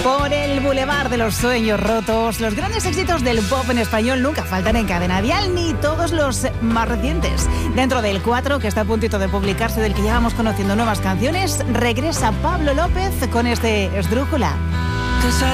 Por el bulevar de los sueños rotos, los grandes éxitos del pop en español nunca faltan en Cadena Dial, ni todos los más recientes. Dentro del 4, que está a puntito de publicarse, del que llevamos conociendo nuevas canciones, regresa Pablo López con este Esdrújula.